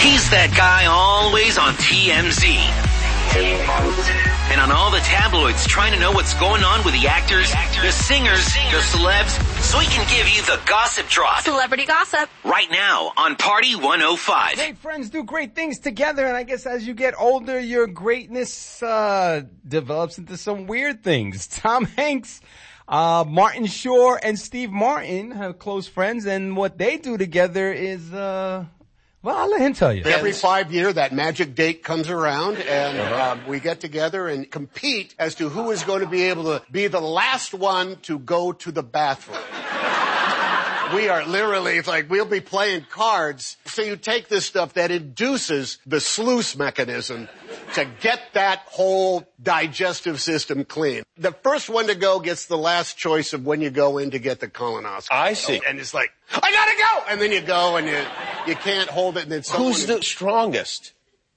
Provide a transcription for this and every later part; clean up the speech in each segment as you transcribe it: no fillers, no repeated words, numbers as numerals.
He's that guy always on TMZ. And on all the tabloids trying to know what's going on with the actors, the singers, the celebs, so he can give you the gossip drop. Celebrity gossip. Right now on Party 105. Great friends do great things together, and I guess as you get older, your greatness develops into some weird things. Tom Hanks, Martin Short, and Steve Martin have close friends, and what they do together is, well, I'll let him tell you. Every 5 years, that magic date comes around, and we get together and compete as to who is going to be able to be the last one to go to the bathroom. We are literally, it's like we'll be playing cards. So you take this stuff that induces the sluice mechanism to get that whole digestive system clean. The first one to go gets the last choice of when you go in to get the colonoscopy. I see. And it's like, I gotta go! And then you go and you can't hold it, and then someone... Who's the strongest?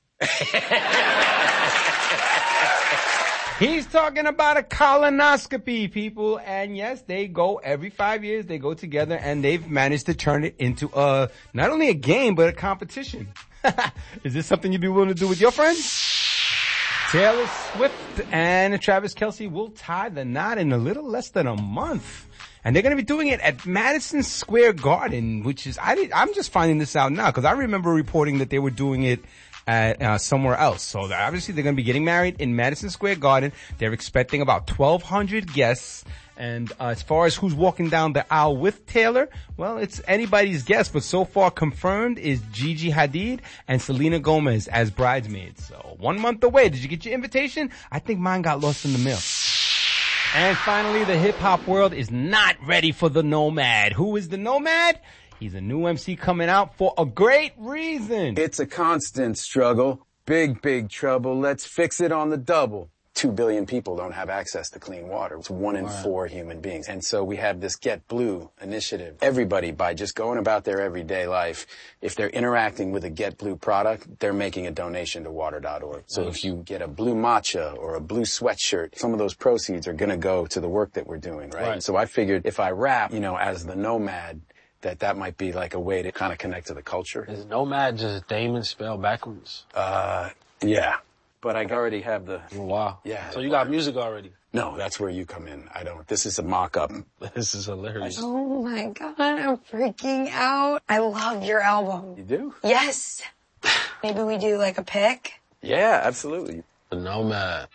He's talking about a colonoscopy, people, and yes, they go every 5 years, they go together, and they've managed to turn it into not only a game, but a competition. Is this something you'd be willing to do with your friends? Taylor Swift and Travis Kelce will tie the knot in a little less than a month. And they're going to be doing it at Madison Square Garden, which is, I'm just finding this out now, because I remember reporting that they were doing it at somewhere else. So obviously they're going to be getting married in Madison Square Garden. They're expecting about 1,200 guests. And as far as who's walking down the aisle with Taylor, well, it's anybody's guess, but so far confirmed is Gigi Hadid and Selena Gomez as bridesmaids. So 1 month away. Did you get your invitation? I think mine got lost in the mail. And finally, the hip-hop world is not ready for the Nomad. Who is the Nomad? He's a new MC coming out for a great reason. It's a constant struggle. Big trouble. Let's fix it on the double. 2 billion people don't have access to clean water. It's 1 in 4 human beings. And so we have this Get Blue initiative. Everybody, by just going about their everyday life, if they're interacting with a Get Blue product, they're making a donation to water.org. So if you get a blue matcha or a blue sweatshirt, some of those proceeds are going to go to the work that we're doing, right? And so I figured if I rap, as the Nomad, that might be like a way to kind of connect to the culture. Is Nomad just Damon spelled backwards? Yeah. But I already have the... Oh, wow. Yeah. So you got music already? No, that's where you come in. I don't. This is a mock-up. This is hilarious. Oh my God, I'm freaking out. I love your album. You do? Yes. Maybe we do like a pick? Yeah, absolutely. The Nomad.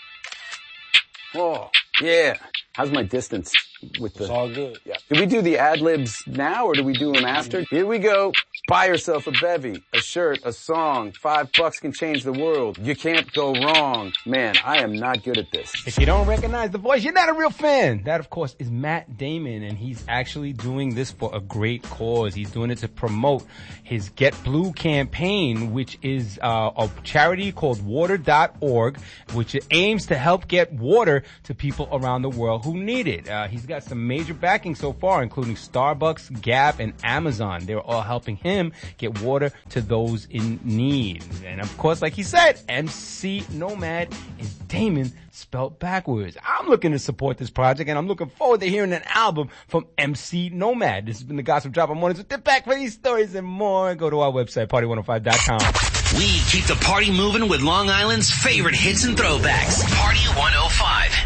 Oh, yeah. How's my distance with the... It's all good. Yeah. Do we do the ad-libs now or do we do them after? Here we go. Buy yourself a bevy, a shirt, a song. $5 can change the world. You can't go wrong. Man, I am not good at this. If you don't recognize the voice, you're not a real fan. That, of course, is Matt Damon, and he's actually doing this for a great cause. He's doing it to promote his Get Blue campaign, which is a charity called water.org, which aims to help get water to people around the world who need it. He's got some major backing so far, including Starbucks, Gap, and Amazon. They're all helping him get water to those in need. And of course, like he said, MC Nomad is Damon spelled backwards. I'm looking to support this project, and I'm looking forward to hearing an album from MC Nomad. This has been the Gossip Drop. I'm wanting to get back for these stories and more. Go to our website, party105.com. We keep the party moving with Long Island's favorite hits and throwbacks. Party 105.